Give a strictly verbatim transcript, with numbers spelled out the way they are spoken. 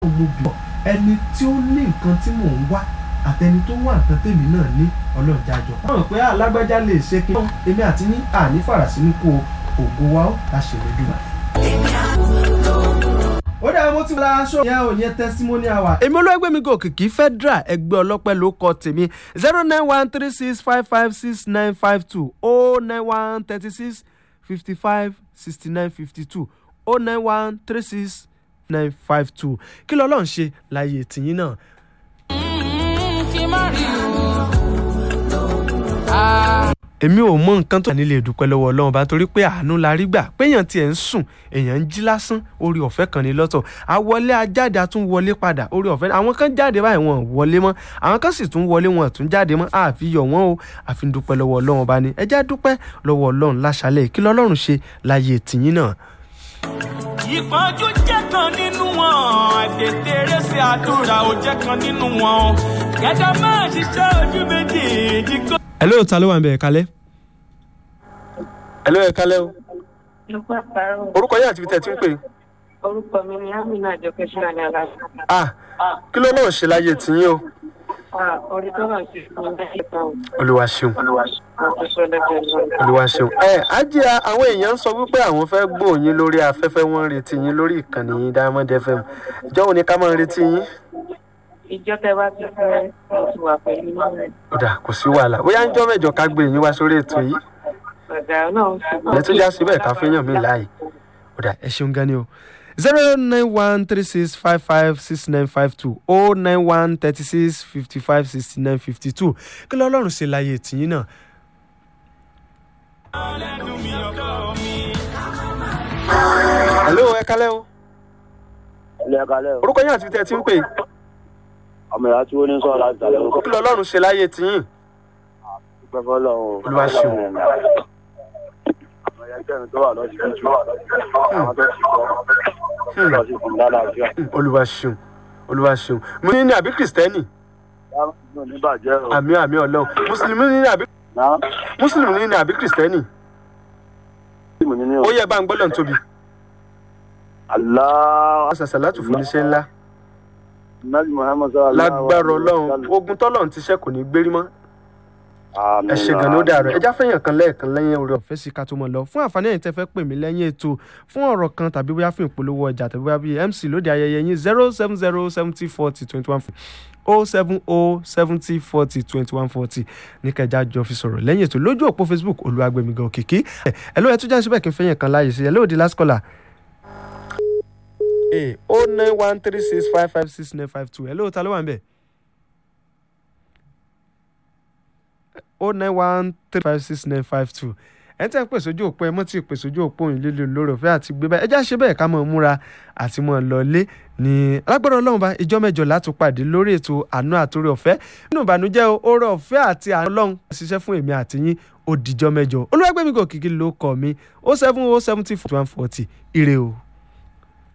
mo bì ọ́ ẹni tí ó ní nǹkan tí mò ń wá àtẹni tó wà nǹkan tèmi náà ní ọlọ́run jájọ. wọ́n mọ̀ pé alágbájá lè ṣe kí wọ́n èmi àti ní àní fàràsínú kó ògo wa ó láṣẹ lójúmọ́. ó dàbí mo ti wọlé aṣọ yẹn ò yẹn testimony hour. èmi olóògbé mi gòkìkí federal ẹgbẹ́ ọlọ́pẹ́ ló kọ tèmi zero nine one three six five five six nine five two oh nine one thirty six fifty five sixty nine fifty two oh nine one three six nine five two kí lọ́lọ́run ṣe láyé tìyín náà. èmi ò mọ nǹkan tó wà nílé ìdúpẹ́ lọ́wọ́ ọlọ́run bá torí pé àánú la rí gbà péyàn tiẹ̀ ń sùn èèyàn ń jí lásán orí ọ̀fẹ́ kan ní lọ́tọ̀ àwọlé ajáde àtún wọlé padà orí ọ̀fẹ́ àwọn kan jáde báyìí wọn wọlé mọ́ àwọn kan sì tún wọlé wọn tún jáde mọ́ àfi yọ̀ wọ́n o àfi ń dúpẹ́ lọ́wọ́ ọlọ́run bá ní ẹ jẹ́ dúpẹ́ lọ́wọ́ ọlọ́run láṣálẹ̀ kí lọ́lọ́run ṣe láyé tìyín náà. ìpọ́njú jẹ́ kan nínú wọn àtètèrè sí àdúrà ò jẹ́ kan nínú wọn gẹ́gẹ́ máa ṣiṣẹ́ ojú méjì ìdíkọ́. hello ta ló wà ń bẹ̀ kálẹ̀. hello ẹ kálẹ̀ o. orúkọ yẹn àti ibi tẹ̀ tí ń pè. orúkọ mi ni Amina Àjọkẹ́ Ṣọ́lá aláṣà. ah kí ló náà ṣe láyé tìyín o. orí tó wà sí fún mi láyé tán. olúwa ṣeun olúwa ṣeun. ẹ ajá àwọn èèyàn ń sọ wípé àwọn fẹ́ gbóòyìn lórí afẹ́fẹ́ wọn ń retí yín lórí ìkànnì yín Diamond F M ìjọ wo ni ká máa retí yín. ìjọ tẹ bá ti fẹ́ mo ti wà pẹ̀lú náà. ó dà kò sí wàhálà bóyá ń jọ́ mẹ́jọ ká gbé yín wá sórí ètò yìí. ọ̀dà náà ń fi. ẹ tún já síbẹ̀ ká fẹ́yàn mí láàyè. ó dà ẹ ṣeun gan ni o. zero nine one three six five five six nine five two oh nine one thirty six fifty five sixty nine fifty two kí lọ́lọ́run ṣe láyé tìyín náà. hello ẹ kálẹ́ o. ilé ẹ kálẹ́ o. orúkọ yín àti ibi tẹ́ ẹ ti ń pè. ọmọ ìyá tí ó ní sọ̀rọ̀ láti tàlẹ́ orúkọ. kí lọ́lọ́run ṣe láyé tìyín. dúpẹ́ fọlọ́run. olúwa ṣeun. àwọn ẹgbẹ́ mi tó wà lọ́sibítù àwọn tó ti kọ́ lọ sí fún lálàáfíà. olúwa ṣeun olúwa ṣeun. mùsùlùmí ni àbí kìrìsìtẹ́nì. àmì àmì ọlọ́run. mùsùlùmí ni àbí mùsùlùmí ni àbí kìrìsìtẹ́nì. ó yẹ bá ń gbọ́dọ̀ tóbi. Allah. Àṣàṣàlátù fún iṣẹ́ ńlá. Nabi Muhammad sallallahu alaihi wasallam. lágbára ọlọ́run ogun tọ́lọ́run ti ṣẹ́ kò ní gbérí mọ́. ẹ ṣe gan ló dàrú ẹjá fẹ̀yàn kan lẹ́ẹ̀kan lẹ́yìn orí ọ̀fẹ́ sí ká tó mọ̀ lọ fún àǹfààní ẹ̀yin tẹ́ fẹ́ pè mí lẹ́yìn ètò fún ọ̀rọ̀ kan tàbí bóyá fún ìpolówó ọjà tàbí bóyá bíi M C lóde ayẹyẹ yín zero seven zero seventy forty twenty one oh seven oh seventy forty twenty one forty ní kẹjá jọ fi sọ̀rọ̀ lẹ́yìn ètò lójú òpó Facebook Olúwagbémiga Òkìkí ẹ ló ẹ tún jáde síbẹ̀ kí n fẹ̀yàn kan láàyè sí ẹ lóòdì last caller. Hey, oh nine one three six five five six nine five two hello ta ló wà ń bẹ̀. oh nine one three five six nine five two ẹ tẹ́ ń pèsè ojú òpó ẹ mọ́ tí ì pèsè ojú òpó òyìn lílo lórí ọ̀fẹ́ àti gbé báyìí ẹ já ṣe bẹ́ẹ̀ ká mọ̀ múra àti mọ̀ lọlé ní alágbára ọlọ́run bá ìjọ mẹ́jọ látún pàdé lórí ètò àánú àtòrí ọ̀fẹ́ nínú ìbànújẹ́ oore ọ̀fẹ́ àti àánú ọlọ́run ṣiṣẹ́ fún èmi àti yín ó dìjọ́ mẹ́jọ Olúwagbémiga Òkìkí ló kọ́ mi oh seven oh seventy one forty ire o.